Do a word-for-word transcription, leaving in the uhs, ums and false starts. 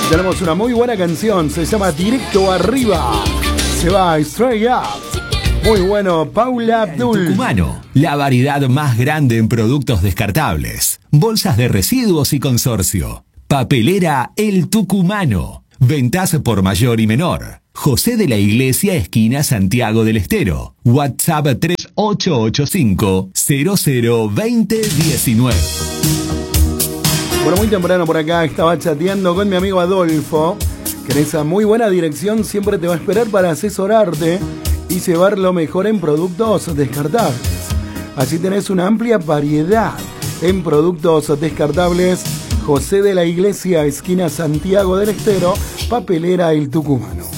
Tenemos una muy buena canción, se llama Directo Arriba. Se va Straight Up. Muy bueno, Paula Abdul. El Tucumano, la variedad más grande en productos descartables, bolsas de residuos y consorcio. Papelera El Tucumano. Ventas por mayor y menor. José de la Iglesia, esquina Santiago del Estero. WhatsApp tres ocho ocho cinco cero cero dos cero uno nueve. Bueno, muy temprano por acá estaba chateando con mi amigo Adolfo, que en esa muy buena dirección siempre te va a esperar para asesorarte y llevar lo mejor en productos descartables. Allí tenés una amplia variedad en productos descartables. José de la Iglesia, esquina Santiago del Estero, Papelera El Tucumano.